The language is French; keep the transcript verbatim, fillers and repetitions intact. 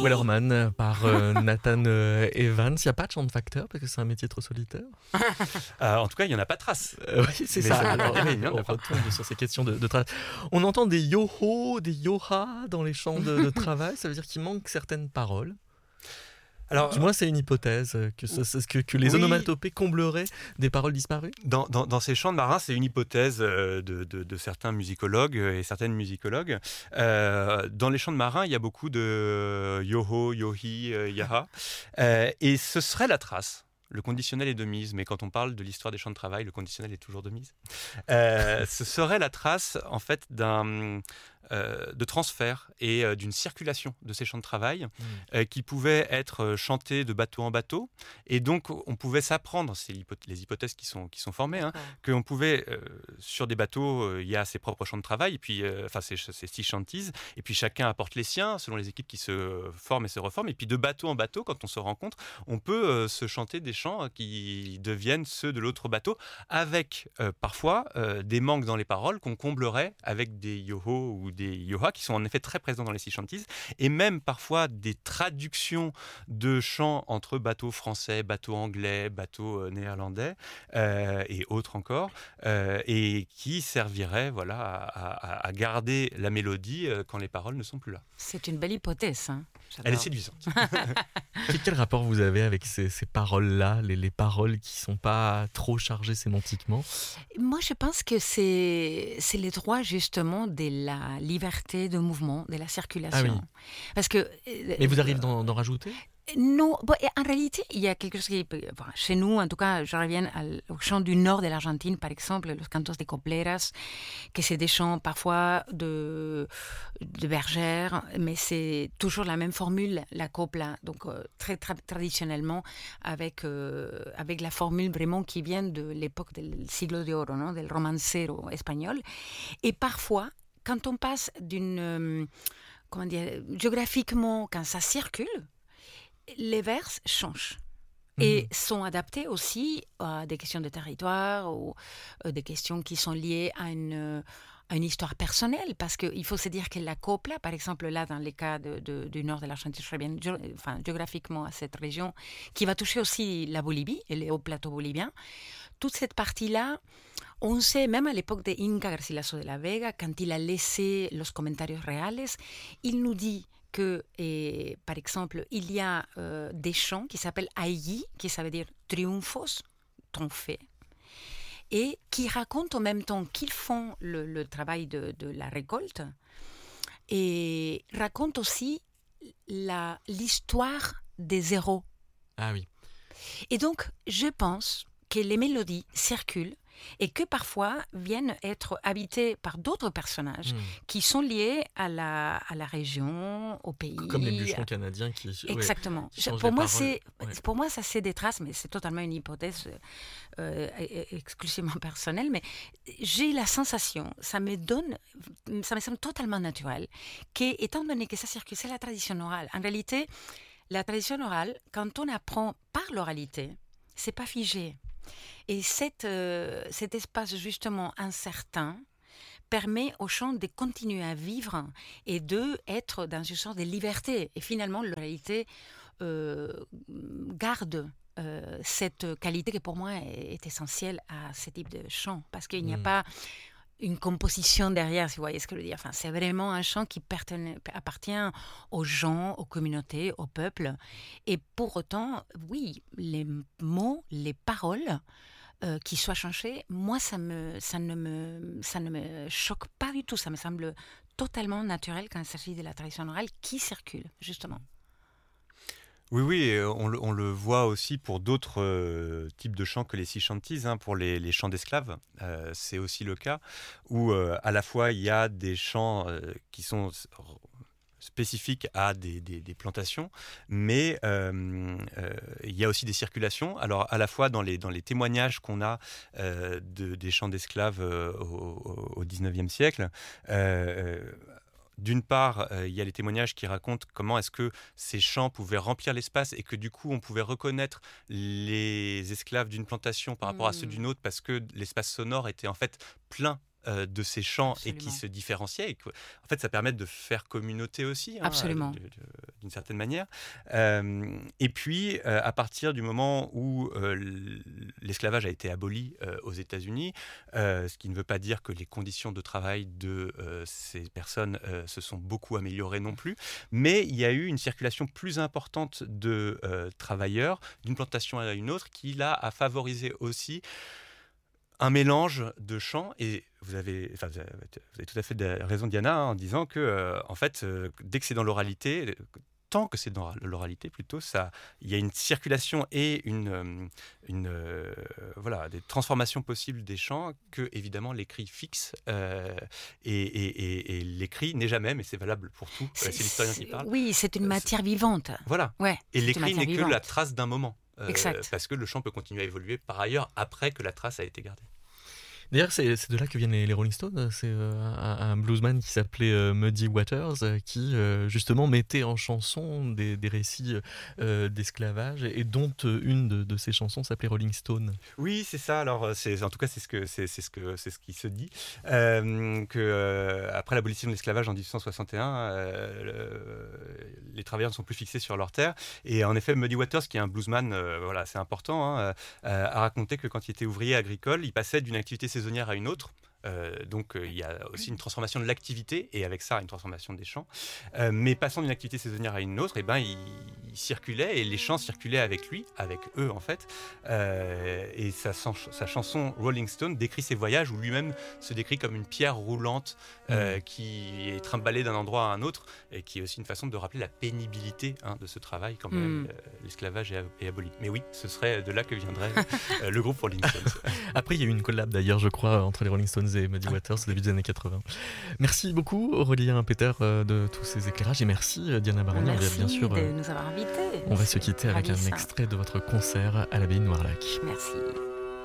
Et... Wellerman par euh, Nathan euh, Evans. Il n'y a pas de chant de facteur parce que c'est un métier trop solitaire. euh, en tout cas, il n'y en a pas de trace. Euh, oui, c'est Mais ça. ça- Alors, oui, il y en a on pas. retourne sur ces questions de, de trace. On entend des yo-ho, des yo-ha dans les chants de, de travail. Ça veut dire qu'il manque certaines paroles. Alors, Du moins, c'est une hypothèse euh, que, ce- ce- que, que les Oui. onomatopées combleraient des paroles disparues. Dans, dans, dans ces chants de marins, c'est une hypothèse euh, de, de, de certains musicologues et certaines musicologues. Euh, dans les chants de marins, il y a beaucoup de yoho, yohi, euh, yaha. Euh, et ce serait la trace. Le conditionnel est de mise, mais quand on parle de l'histoire des chants de travail, le conditionnel est toujours de mise. Euh, ce serait la trace, en fait, d'un euh, de transfert et euh, d'une circulation de ces chants de travail Mmh. euh, qui pouvaient être euh, chantés de bateau en bateau. Et donc, on pouvait s'apprendre, c'est l'hypo- les hypothèses qui sont, qui sont formées, hein, qu'on pouvait, euh, sur des bateaux, euh, il y a ses propres chants de travail, et puis, euh, enfin, ces, ces six shanties, et puis chacun apporte les siens, selon les équipes qui se forment et se reforment. Et puis, de bateau en bateau, quand on se rencontre, on peut euh, se chanter des chants qui deviennent ceux de l'autre bateau, avec euh, parfois euh, des manques dans les paroles qu'on comblerait avec des yoho ou des yoha, qui sont en effet très présents dans les six shanties, et même parfois des traductions de chants entre bateaux français, bateaux anglais, bateaux euh, néerlandais euh, et autres encore, euh, et qui serviraient voilà, à, à- à garder la mélodie euh, quand les paroles ne sont plus là. C'est une belle hypothèse. Hein. Elle est J'adore. séduisante. Quel, quel rapport vous avez avec ces, ces paroles-là, les, les paroles qui ne sont pas trop chargées sémantiquement? Moi, je pense que c'est c'est le droit justement de la liberté de mouvement, de la circulation. Ah oui. Parce que euh, Mais vous arrivez d'en, d'en rajouter? non, bon, et en réalité, il y a quelque chose qui, bon, chez nous, en tout cas, je reviens al- au chant du nord de l'Argentine, par exemple, los cantos de copleras, que c'est des chants parfois de, de bergères, mais c'est toujours la même formule, la copla, donc euh, très tra- traditionnellement, avec, euh, avec la formule vraiment qui vient de l'époque del siglo de oro, non, del romancero espagnol. Et parfois, quand on passe d'une, euh, comment dire, géographiquement, quand ça circule, les vers changent et Mhm. sont adaptés aussi à des questions de territoire ou euh, des questions qui sont liées à une, euh, à une histoire personnelle. Parce qu'il faut se dire que la copla, par exemple, là, dans les cas de, de, du nord de l'Argentine, je reviens gé- enfin, géographiquement à cette région, qui va toucher aussi la Bolivie et les hauts plateaux boliviens, toute cette partie-là, on sait, même à l'époque de Inca Garcilaso de la Vega, quand il a laissé los comentarios reales, il nous dit que, et, par exemple, il y a euh, des chants qui s'appellent Ailli, qui ça veut dire triunfos, trophées, et qui racontent en même temps qu'ils font le, le travail de, de la récolte, et racontent aussi la, l'histoire des héros. Ah oui. Et donc, je pense que les mélodies circulent et que parfois viennent être habitées par d'autres personnages Mmh. qui sont liés à la, à la région, au pays. Comme les bûcherons canadiens qui... ouais, Exactement. qui Je- changent pour, les moi, paroles. c'est, Ouais. pour moi, ça c'est des traces, mais c'est totalement une hypothèse euh, e- e- exclusivement personnelle. Mais j'ai la sensation, ça me donne, ça me semble totalement naturel, que, étant donné que ça circule, c'est la tradition orale. En réalité, la tradition orale, quand on apprend par l'oralité, c'est pas figé. Et cette, euh, cet espace justement incertain permet aux chants de continuer à vivre et de être dans une sorte de liberté. Et finalement, l'oralité euh, garde euh, cette qualité qui pour moi est, est essentielle à ce type de chant, parce qu'il n'y a Mm. pas une composition derrière, si vous voyez ce que je veux dire. Enfin, c'est vraiment un chant qui pertenait- appartient aux gens, aux communautés, au peuple. Et pour autant, oui, les mots, les paroles euh, qui soient changées, moi, ça, me, ça, ne me, ça ne me choque pas du tout. Ça me semble totalement naturel quand il s'agit de la tradition orale qui circule, justement. Oui, oui, et on le, on le voit aussi pour d'autres euh, types de chants que les six shanties, hein, pour les, les chants d'esclaves, euh, c'est aussi le cas, où euh, à la fois il y a des chants euh, qui sont spécifiques à des, des, des plantations, mais euh, euh, il y a aussi des circulations. Alors à la fois dans les, dans les témoignages qu'on a euh, de, des chants d'esclaves euh, au, au dix-neuvième siècle, euh, d'une part, euh, il y a les témoignages qui racontent comment est-ce que ces chants pouvaient remplir l'espace et que du coup on pouvait reconnaître les esclaves d'une plantation par rapport à ceux d'une autre parce que l'espace sonore était en fait plein euh, de ces chants Absolument. et qui se différenciaient. Et que, en fait, ça permet de faire communauté aussi, hein, Absolument. de- de- d'une certaine manière. Euh, et puis, euh, à partir du moment où euh, l'esclavage a été aboli euh, aux États-Unis, euh, ce qui ne veut pas dire que les conditions de travail de euh, ces personnes euh, se sont beaucoup améliorées non plus, mais il y a eu une circulation plus importante de euh, travailleurs d'une plantation à une autre qui, là, a favorisé aussi un mélange de chants. Et vous avez, enfin, vous avez, vous avez tout à fait raison, Diana, hein, en disant que, euh, en fait, euh, dès que c'est dans l'oralité, tant que c'est dans l'oralité plutôt, ça, il y a une circulation et une, euh, une euh, voilà, des transformations possibles des chants que évidemment l'écrit fixe euh, et, et, et, et l'écrit n'est jamais, mais c'est valable pour tout. C'est, c'est l'historien qui parle. Oui, c'est une Euh, matière vivante. Voilà. Ouais, Et c'est une l'écrit matière n'est que vivante. la trace d'un moment. Euh, Exact. Parce que le chant peut continuer à évoluer par ailleurs après que la trace a été gardée. D'ailleurs, c'est, c'est de là que viennent les, les Rolling Stones. C'est euh, un, un bluesman qui s'appelait euh, Muddy Waters, euh, qui euh, justement mettait en chanson des, des récits euh, d'esclavage, et, et dont euh, une de, de ses chansons s'appelait Rolling Stone. Oui, c'est ça. Alors, c'est, en tout cas, c'est ce que c'est, c'est ce que c'est ce qui se dit euh, que euh, après l'abolition de l'esclavage en dix-huit cent soixante et un, euh, le, les travailleurs ne sont plus fixés sur leurs terres. Et en effet, Muddy Waters, qui est un bluesman, euh, voilà, c'est important, hein, euh, a raconté que quand il était ouvrier agricole, il passait d'une activité saisonnière à une autre. Euh, donc euh, il y a aussi une transformation de l'activité et avec ça une transformation des champs. Euh, mais passant d'une activité saisonnière à une autre, et ben il, il circulait et les chants circulaient avec lui, avec eux en fait. Euh, et sa, sa chanson Rolling Stone décrit ses voyages où lui-même se décrit comme une pierre roulante euh, mmh. qui est trimballée d'un endroit à un autre et qui est aussi une façon de rappeler la pénibilité hein, de ce travail quand même mmh. euh, l'esclavage est, est aboli. Mais oui, ce serait de là que viendrait euh, le groupe Rolling Stones. Après il y a eu une collab d'ailleurs je crois entre les Rolling Stones et Muddy Waters au début des années quatre-vingts. Merci beaucoup Aurélien Peter de tous ces éclairages et merci Diana Baroni. Merci on va bien sûr, de nous avoir invités. On va se quitter avec Ravissant. un extrait de votre concert à l'abbaye de Noirlac. Merci.